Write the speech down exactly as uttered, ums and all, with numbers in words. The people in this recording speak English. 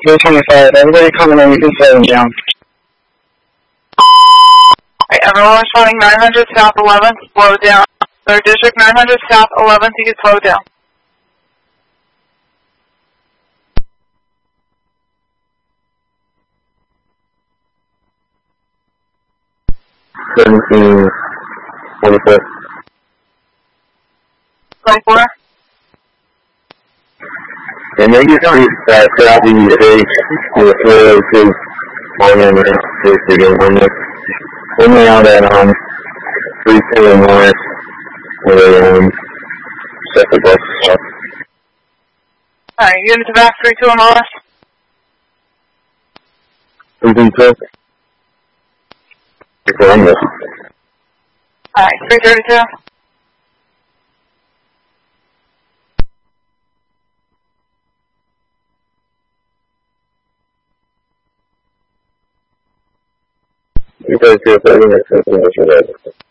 three twenty-five, everybody coming in, you can slow them down. Alright, everyone responding nine hundred South eleventh, slow down. Third District, nine hundred South eleventh, you can slow down. seventeen twenty-four. twenty-four? And they get these uh, crappy days on the four oh two morning and six again on this. Only out at um three ten North where they um set the bus up. Alright, units of back three two on the left. Three two. Columbus. Alright, three thirty-two. You guys do a thirty minutes.